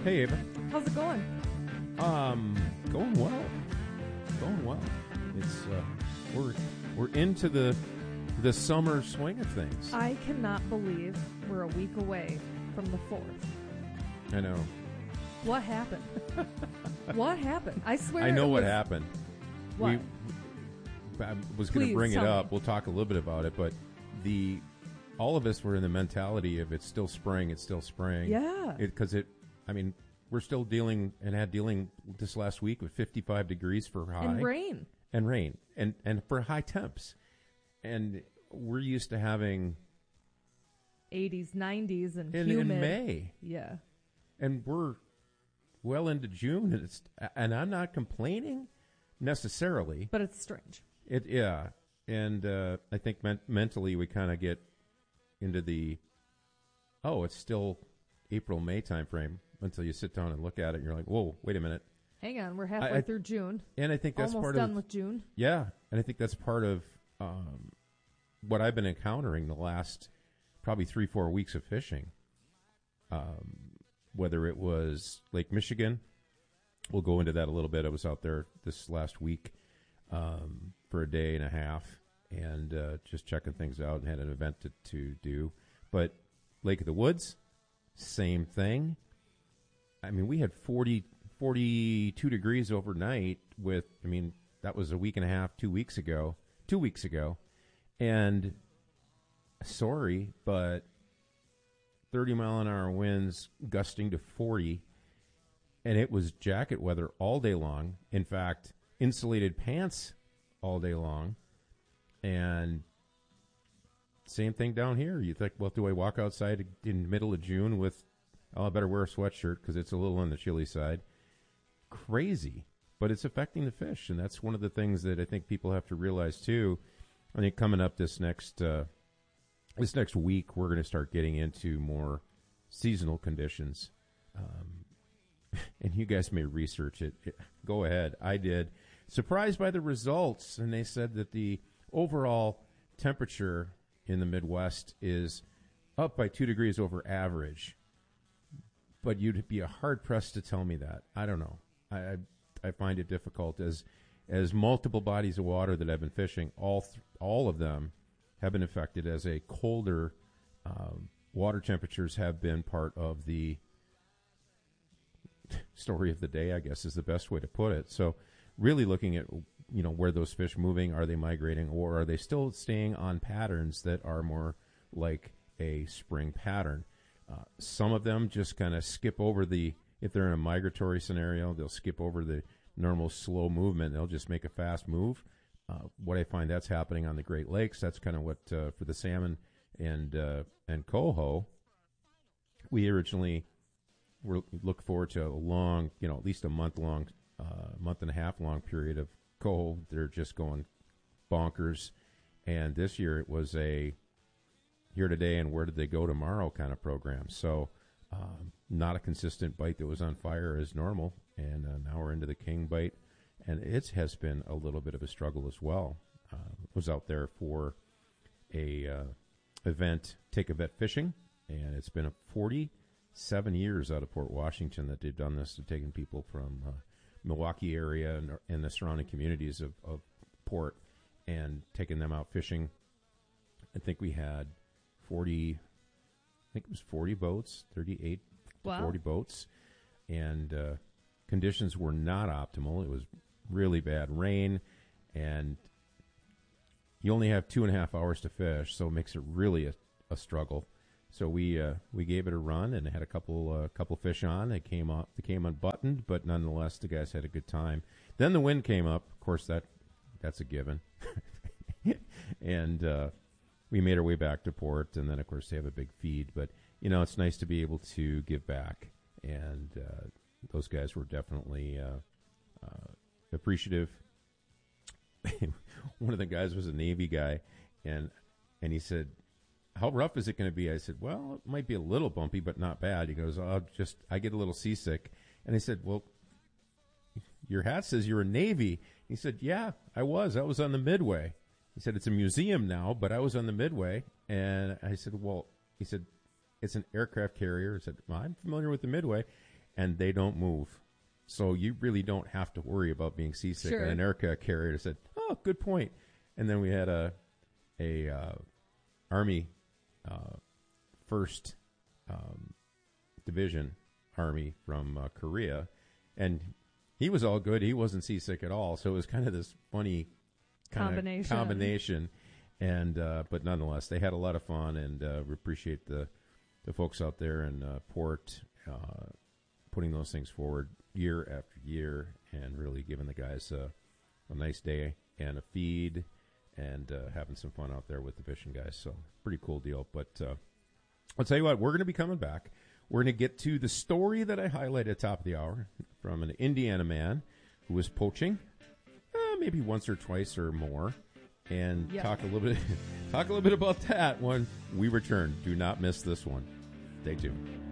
Hey, Ava. How's it going? Going well. Going well. It's we're into the summer swing of things. I cannot believe we're a week away from the 4th. I know. What happened? What happened? I swear. I know what happened. What? I was going to Please bring it tell up. me. We'll talk a little bit about it, but all of us were in the mentality of it's still spring. It's still spring. Yeah. We're still dealing this last week with 55 degrees for high. And rain. And rain. And for high temps. And we're used to having 80s, 90s, and in humid. May. Yeah. And we're well into June, and I'm not complaining necessarily. But it's strange. And I think mentally we kind of get into it's still April, May time frame until you sit down and look at it and you're like, whoa, wait a minute. Hang on, we're halfway through June. And I think that's almost part done of with June. Yeah, and I think that's part of what I've been encountering the last probably 3-4 weeks of fishing. Whether it was Lake Michigan, we'll go into that a little bit. I was out there this last week for a day and a half and just checking things out and had an event to do. But Lake of the Woods, same thing. I mean, we had 42 degrees overnight that was a week and a half, 2 weeks ago. And sorry, but 30-mile-an-hour winds gusting to 40, and it was jacket weather all day long. In fact, insulated pants all day long. And same thing down here. You think, well, do I walk outside in the middle of June with, I better wear a sweatshirt because it's a little on the chilly side. Crazy, but it's affecting the fish, and that's one of the things that I think people have to realize too. I think coming up this next week, we're going to start getting into more seasonal conditions, and you guys may research it. Go ahead. I did. Surprised by the results, and they said that the overall temperature in the Midwest is up by 2 degrees over average. But you'd be hard-pressed to tell me that. I don't know. I find it difficult as multiple bodies of water that I've been fishing, all of them have been affected as a colder water temperatures have been part of the story of the day, I guess is the best way to put it. So really looking at, where those fish moving, are they migrating, or are they still staying on patterns that are more like a spring pattern? Some of them just kind of skip over if they're in a migratory scenario, they'll skip over the normal slow movement. They'll just make a fast move. What I find that's happening on the Great Lakes, that's kind of what for the salmon and coho, we originally look forward to a long, at least a month and a half long period of coho. They're just going bonkers. And this year it was a here today and where did they go tomorrow kind of program. So not a consistent bite that was on fire as normal. And now we're into the king bite. And it has been a little bit of a struggle as well. Was out there for a event, Take a Vet Fishing, and it's been 47 years out of Port Washington that they've done this, taking people from Milwaukee area and the surrounding communities of Port and taking them out fishing. I think we had 40 boats, 38 to 40 boats, and conditions were not optimal. It was really bad rain, and you only have 2.5 hours to fish, so it makes it really a struggle. So we gave it a run and had a couple fish on. They came unbuttoned, but nonetheless the guys had a good time. Then the wind came up. Of course that's a given, and we made our way back to port. And then of course they have a big feed, but it's nice to be able to give back, and those guys were definitely appreciative. One of the guys was a Navy guy, and he said, "How rough is it going to be?" I said, "Well, it might be a little bumpy, but not bad." He goes, I get a little seasick." And I said, "Well, your hat says you're a Navy." He said, "Yeah, I was. I was on the Midway." He said, "It's a museum now, but I was on the Midway." And I said, "Well," he said, "it's an aircraft carrier." I said, "Well, I'm familiar with the Midway." and they don't move. So you really don't have to worry about being seasick. Sure. And Erica carried her said, "Oh, good point." And then we had a Army first division Army from Korea, and he was all good. He wasn't seasick at all. So it was kind of this funny combination. And but nonetheless, they had a lot of fun, and we appreciate the folks out there in Port putting those things forward year after year, and really giving the guys a nice day and a feed, and having some fun out there with the fishing guys. So pretty cool deal. But I'll tell you what, we're going to be coming back. We're going to get to the story that I highlighted at the top of the hour from an Indiana man who was poaching maybe once or twice or more, and talk a little bit about that when we return. Do not miss this one. Stay tuned.